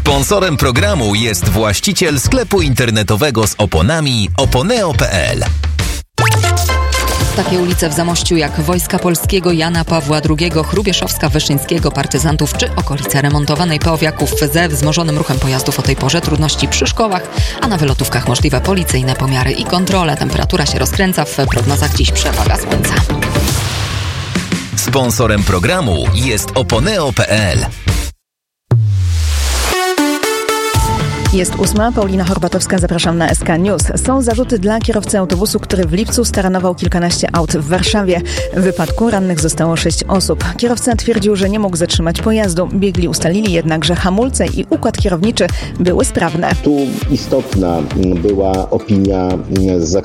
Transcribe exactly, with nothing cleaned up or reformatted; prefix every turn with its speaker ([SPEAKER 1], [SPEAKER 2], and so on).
[SPEAKER 1] Sponsorem programu jest właściciel sklepu internetowego z oponami oponeo kropka pe el.
[SPEAKER 2] Takie ulice w Zamościu jak Wojska Polskiego, Jana Pawła drugiego, Hrubieszowska, Wyszyńskiego, Partyzantów czy okolice remontowanej Powiaków ze wzmożonym ruchem pojazdów o tej porze, trudności przy szkołach, a na wylotówkach możliwe policyjne pomiary i kontrole. Temperatura się rozkręca, w prognozach dziś przewaga słońca.
[SPEAKER 1] Sponsorem programu jest oponeo kropka pe el.
[SPEAKER 3] Jest ósma, Paulina Horbatowska, zapraszam na S K News. Są zarzuty dla kierowcy autobusu, który w lipcu staranował kilkanaście aut w Warszawie. W wypadku rannych zostało sześć osób. Kierowca twierdził, że nie mógł zatrzymać pojazdu. Biegli ustalili jednak, że hamulce i układ kierowniczy były sprawne.
[SPEAKER 4] Tu istotna była opinia z zakresu